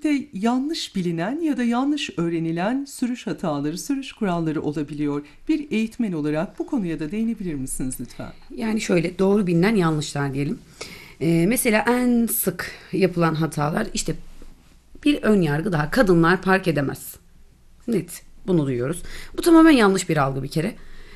Bizde yanlış bilinen ya da yanlış öğrenilen sürüş hataları, sürüş kuralları olabiliyor. Bir eğitmen olarak bu konuya da değinebilir misiniz lütfen? Yani şöyle doğru bilinen yanlışlar diyelim. Mesela en sık yapılan hatalar işte bir ön yargı daha. Kadınlar park edemez. Net. Bunu duyuyoruz. Bu tamamen yanlış bir algı bir kere.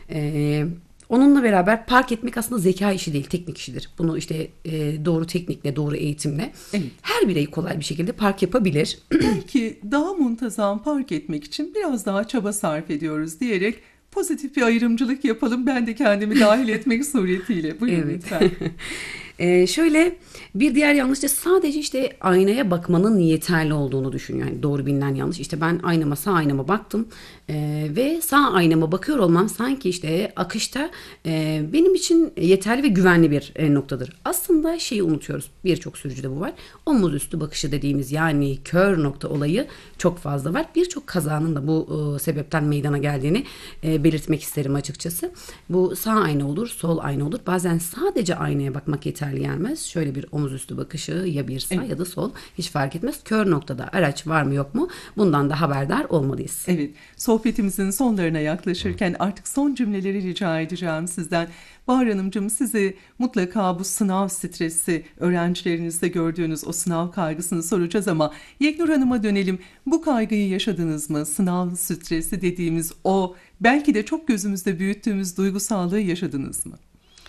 Onunla beraber park etmek aslında zeka işi değil, teknik işidir. Bunu işte doğru teknikle, doğru eğitimle Evet. her birey kolay bir şekilde park yapabilir. Belki daha muntazam park etmek için biraz daha çaba sarf ediyoruz diyerek pozitif bir ayrımcılık yapalım. Ben de kendimi dahil etmek suretiyle. Buyurun Evet. lütfen. Şöyle bir diğer yanlış da sadece işte aynaya bakmanın yeterli olduğunu düşünüyor. Yani doğru bilinen yanlış. İşte ben sağ aynama baktım ve sağ aynama bakıyor olmam sanki işte akışta benim için yeterli ve güvenli bir noktadır. Aslında şeyi unutuyoruz. Birçok sürücüde bu var. Omuz üstü bakışı dediğimiz yani kör nokta olayı çok fazla var. Birçok kazanın da bu sebepten meydana geldiğini belirtmek isterim açıkçası. Bu sağ ayna olur, sol ayna olur. Bazen sadece aynaya bakmak yeterli gelmez. Şöyle bir omuz üstü bakışı ya bir sağ ya da sol hiç fark etmez. Kör noktada araç var mı yok mu bundan da haberdar olmalıyız. Evet, sohbetimizin sonlarına yaklaşırken artık son cümleleri rica edeceğim sizden. Bahar Hanımcığım, size mutlaka bu sınav stresi, öğrencilerinizde gördüğünüz o sınav kaygısını soracağız ama Yeknur Hanım'a dönelim. Bu kaygıyı yaşadınız mı? Sınav stresi dediğimiz o belki de çok gözümüzde büyüttüğümüz duygusallığı yaşadınız mı?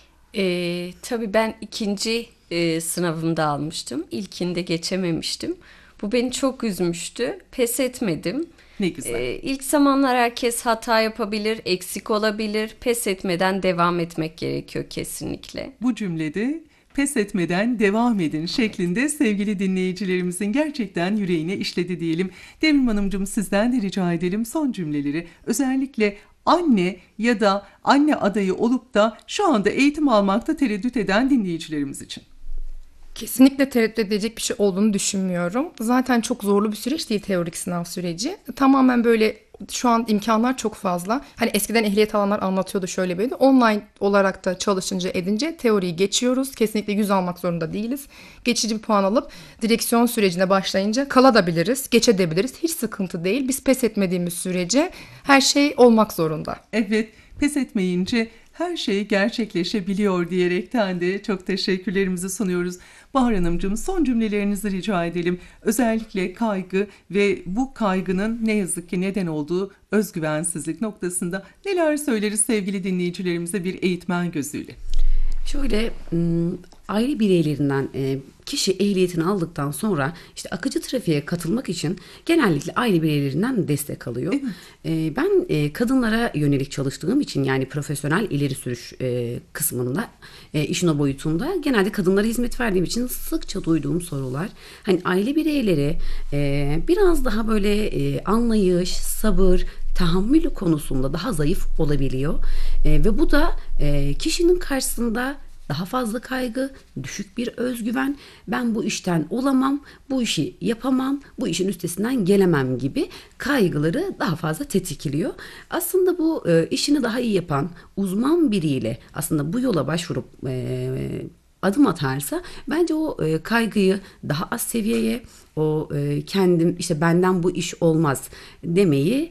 Tabii ben ikinci sınavımda almıştım. İlkinde geçememiştim. Bu beni çok üzmüştü. Pes etmedim. Ne güzel. İlk zamanlar herkes hata yapabilir, eksik olabilir. Pes etmeden devam etmek gerekiyor kesinlikle. Bu cümlede pes etmeden devam edin şeklinde sevgili dinleyicilerimizin gerçekten yüreğine işledi diyelim. Devrim Hanımcığım, sizden de rica edelim son cümleleri. Özellikle anne ya da anne adayı olup da şu anda eğitim almakta tereddüt eden dinleyicilerimiz için. Kesinlikle tereddüt edecek bir şey olduğunu düşünmüyorum. Zaten çok zorlu bir süreç değil teorik sınav süreci. Tamamen böyle şu an imkanlar çok fazla. Hani eskiden ehliyet alanlar anlatıyordu şöyle böyle. Online olarak da çalışınca edince teoriyi geçiyoruz. Kesinlikle 100 almak zorunda değiliz. Geçici bir puan alıp direksiyon sürecine başlayınca kalabiliriz, geçebiliriz. Hiç sıkıntı değil. Biz pes etmediğimiz sürece her şey olmak zorunda. Evet, pes etmeyince her şey gerçekleşebiliyor diyerekten de çok teşekkürlerimizi sunuyoruz. Bahar Hanımcığım, son cümlelerinizi rica edelim. Özellikle kaygı ve bu kaygının ne yazık ki neden olduğu özgüvensizlik noktasında neler söyleriz sevgili dinleyicilerimize bir eğitmen gözüyle? Şöyle aile bireylerinden kişi ehliyetini aldıktan sonra işte akıcı trafiğe katılmak için genellikle aile bireylerinden destek alıyor. Ben kadınlara yönelik çalıştığım için yani profesyonel ileri sürüş kısmında işin o boyutunda genelde kadınlara hizmet verdiğim için sıkça duyduğum sorular. Hani aile bireyleri biraz daha böyle anlayış, sabır, tahammülü konusunda daha zayıf olabiliyor ve bu da kişinin karşısında daha fazla kaygı, düşük bir özgüven, ben bu işten olamam, bu işi yapamam, bu işin üstesinden gelemem gibi kaygıları daha fazla tetikliyor. Aslında bu işini daha iyi yapan uzman biriyle aslında bu yola başvurup adım atarsa bence o kaygıyı daha az seviyeye, o kendim işte benden bu iş olmaz demeyi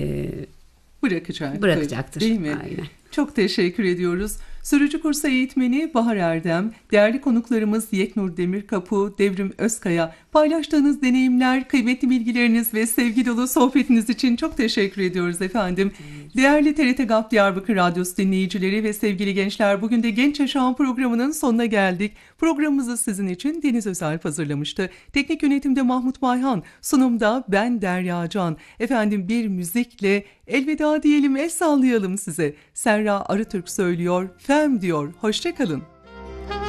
bırakacaktır. Değil mi? Aynen. Çok teşekkür ediyoruz. Sürücü kursu eğitmeni Bahar Erdem, değerli konuklarımız Yeknur Demirkapı, Devrim Özkaya, paylaştığınız deneyimler, kıymetli bilgileriniz ve sevgi dolu sohbetiniz için çok teşekkür ediyoruz efendim. Değerli TRT GAP Diyarbakır Radyosu dinleyicileri ve sevgili gençler, bugün de Genç Yaşam programının sonuna geldik. Programımızı sizin için Deniz Özalp hazırlamıştı. Teknik yönetimde Mahmut Bayhan, sunumda ben Derya Can. Efendim bir müzikle elveda diyelim, el sallayalım size. Serra Arıtürk söylüyor, Fem diyor. Hoşça kalın.